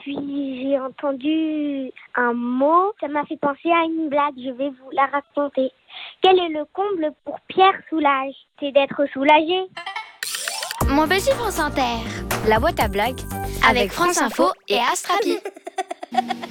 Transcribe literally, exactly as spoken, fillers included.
puis j'ai entendu un mot. Ça m'a fait penser à une blague. Je vais vous la raconter. Quel est le comble pour Pierre Soulages? C'est d'être soulagé. Mon petit France Inter. La boîte à blagues avec France Info et Astrapi.